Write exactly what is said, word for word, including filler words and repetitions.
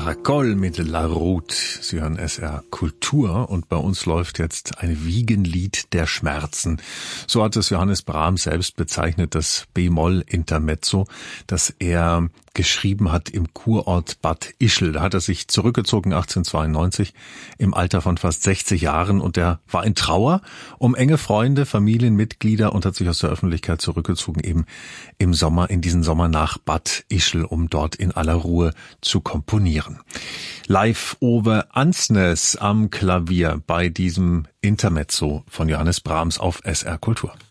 Caracol mit La Route. Sie hören S R Kultur und bei uns läuft jetzt ein Wiegenlied der Schmerzen. So hat es Johannes Brahms selbst bezeichnet, das B-Moll-Intermezzo, das er geschrieben hat im Kurort Bad Ischl. Da hat er sich zurückgezogen achtzehnhundertzweiundneunzig im Alter von fast sechzig Jahren und er war in Trauer um enge Freunde, Familienmitglieder und hat sich aus der Öffentlichkeit zurückgezogen, eben im Sommer, in diesen Sommer nach Bad Ischl, um dort in aller Ruhe zu komponieren. Live Ove Ansnes am Klavier bei diesem Intermezzo von Johannes Brahms auf S R Kultur.